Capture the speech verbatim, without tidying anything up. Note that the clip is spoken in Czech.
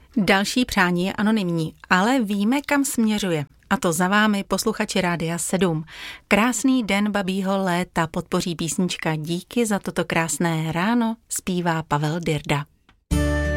Další přání je anonymní, ale víme, kam směřuje. A to za vámi, posluchači Rádia sedm. Krásný den babího léta podpoří písnička Díky za toto krásné ráno, zpívá Pavel Dirda.